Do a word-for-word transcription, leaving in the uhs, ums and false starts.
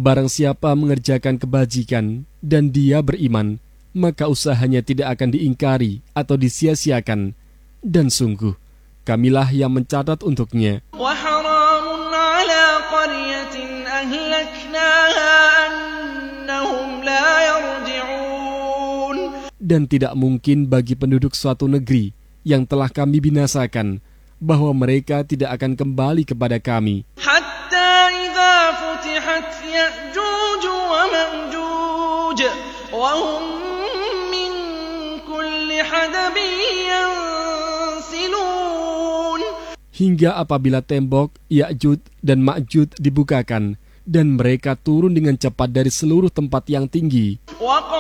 Barang siapa mengerjakan kebajikan dan dia beriman, maka usahanya tidak akan diingkari atau disia-siakan. Dan sungguh, kamilah yang mencatat untuknya. Dan tidak mungkin bagi penduduk suatu negeri yang telah kami binasakan, bahwa mereka tidak akan kembali kepada kami. Hatta idza futihat Ya'juj wa Ma'juj wa hum min kulli hadabin yansilun. Hingga apabila tembok Ya'juj dan Ma'juj dibukakan, dan mereka turun dengan cepat dari seluruh tempat yang tinggi.